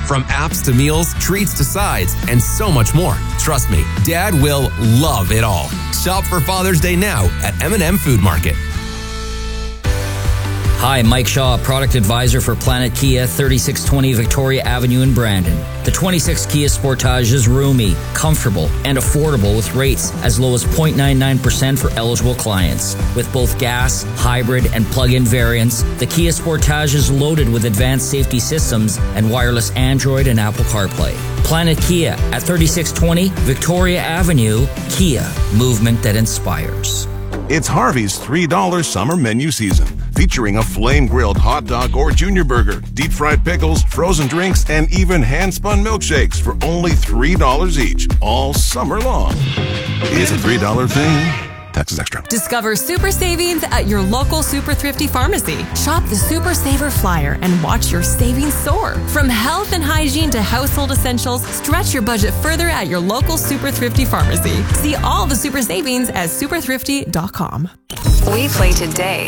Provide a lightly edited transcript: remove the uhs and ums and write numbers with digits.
From apps to meals, treats to sides, and so much more. Trust me, Dad will love it all. Shop for Father's Day now at M&M Food Market. Hi, Mike Shaw, product advisor for Planet Kia, 3620 Victoria Avenue in Brandon. The 26 Kia Sportage is roomy, comfortable, and affordable with rates as low as 0.99% for eligible clients. With both gas, hybrid, and plug-in variants, the Kia Sportage is loaded with advanced safety systems and wireless Android and Apple CarPlay. Planet Kia at 3620 Victoria Avenue. Kia, movement that inspires. It's Harvey's $3 summer menu season, featuring a flame-grilled hot dog or junior burger, deep-fried pickles, frozen drinks, and even hand-spun milkshakes for only $3 each, all summer long. It's a $3 thing. Taxes extra. Discover super savings at your local Super Thrifty pharmacy. Shop the Super Saver Flyer and watch your savings soar. From health and hygiene to household essentials, stretch your budget further at your local Super Thrifty pharmacy. See all the super savings at superthrifty.com. We play today